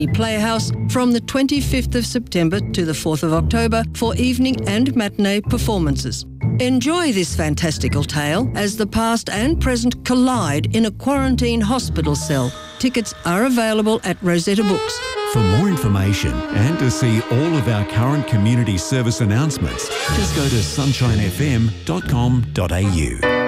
Playhouse from the 25th of September to the 4th of October for evening and matinee performances. Enjoy this fantastical tale as the past and present collide in a quarantine hospital cell. Tickets are available at Rosetta Books. For more information and to see all of our current community service announcements, just go to sunshinefm.com.au.